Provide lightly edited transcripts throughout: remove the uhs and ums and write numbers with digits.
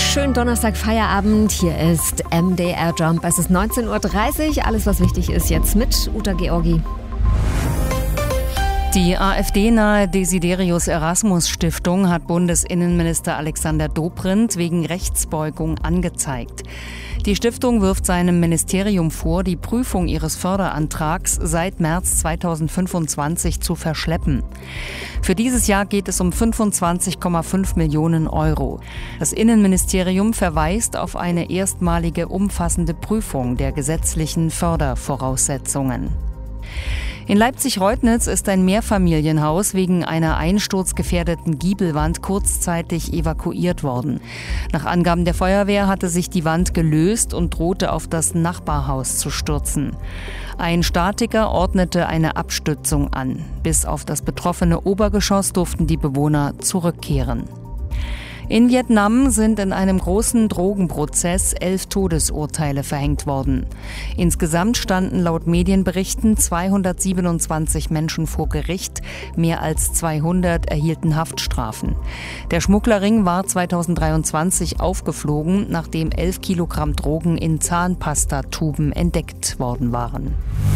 Schönen Donnerstag Feierabend. Hier ist MDR Jump. Es ist 19:30 Uhr. Alles, was wichtig ist, jetzt mit Uta Georgi. Die AfD-nahe Desiderius-Erasmus-Stiftung hat Bundesinnenminister Alexander Dobrindt wegen Rechtsbeugung angezeigt. Die Stiftung wirft seinem Ministerium vor, die Prüfung ihres Förderantrags seit März 2025 zu verschleppen. Für dieses Jahr geht es um 25,5 Millionen Euro. Das Innenministerium verweist auf eine erstmalige umfassende Prüfung der gesetzlichen Fördervoraussetzungen. In Leipzig-Reutnitz ist ein Mehrfamilienhaus wegen einer einsturzgefährdeten Giebelwand kurzzeitig evakuiert worden. Nach Angaben der Feuerwehr hatte sich die Wand gelöst und drohte auf das Nachbarhaus zu stürzen. Ein Statiker ordnete eine Abstützung an. Bis auf das betroffene Obergeschoss durften die Bewohner zurückkehren. In Vietnam sind in einem großen Drogenprozess 11 Todesurteile verhängt worden. Insgesamt standen laut Medienberichten 227 Menschen vor Gericht, mehr als 200 erhielten Haftstrafen. Der Schmugglerring war 2023 aufgeflogen, nachdem 11 Kilogramm Drogen in Zahnpastatuben entdeckt worden waren.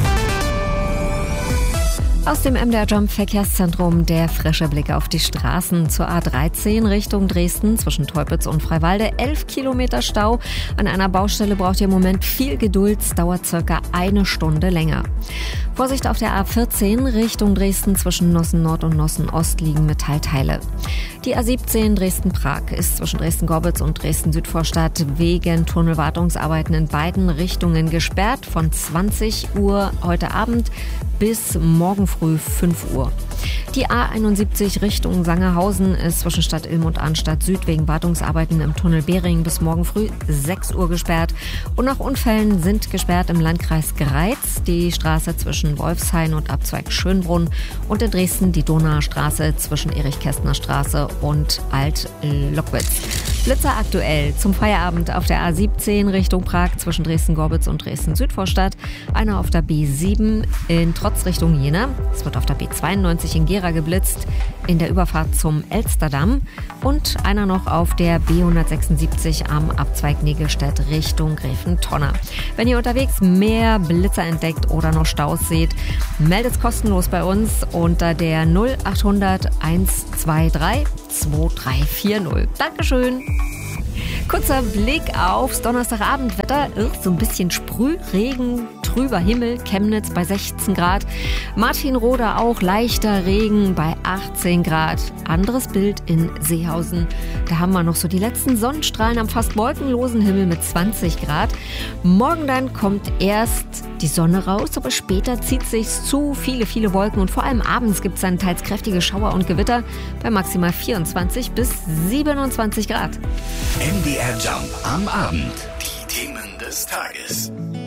Aus dem MDR Jump Verkehrszentrum der frische Blick auf die Straßen zur A13 Richtung Dresden zwischen Teupitz und Freiwalde. 11 Kilometer Stau. An einer Baustelle braucht ihr im Moment viel Geduld. Es dauert circa eine Stunde länger. Vorsicht auf der A14 Richtung Dresden zwischen Nossen Nord und Nossen Ost liegen Metallteile. Die A17 Dresden-Prag ist zwischen Dresden-Gorbitz und Dresden-Südvorstadt wegen Tunnelwartungsarbeiten in beiden Richtungen gesperrt von 20 Uhr heute Abend bis morgen früh 5 Uhr. Die A71 Richtung Sangerhausen ist zwischen Stadt Ilm und Arnstadt Süd wegen Wartungsarbeiten im Tunnel Behring bis morgen früh 6 Uhr gesperrt. Und nach Unfällen sind gesperrt im Landkreis Greiz die Straße zwischen Wolfshain und Abzweig Schönbrunn und in Dresden die Donauer Straße zwischen Erich-Kästner Straße und Alt-Lockwitz. Blitzer aktuell zum Feierabend auf der A17 Richtung Prag zwischen Dresden-Gorbitz und Dresden-Südvorstadt. Einer auf der B7 in Trotz Richtung Jena. Es wird auf der B92 in Gera geblitzt, in der Überfahrt zum Elsterdamm. Und einer noch auf der B176 am Abzweig Negelstedt Richtung Gräfentonner. Wenn ihr unterwegs mehr Blitzer entdeckt oder noch Staus seht, meldet es kostenlos bei uns unter der 0800 123 2340. Dankeschön. Kurzer Blick aufs Donnerstagabendwetter. So ein bisschen Sprühregen, trüber Himmel, Chemnitz bei 16 Grad. Martinroda auch leichter Regen bei 18 Grad. Anderes Bild in Seehausen. Da haben wir noch so die letzten Sonnenstrahlen am fast wolkenlosen Himmel mit 20 Grad. Morgen dann kommt erst die Sonne raus, aber später zieht sich's zu. Viele Wolken und vor allem abends gibt es dann teils kräftige Schauer und Gewitter bei maximal 24 bis 27 Grad. MDR Jump am Abend. Die Themen des Tages.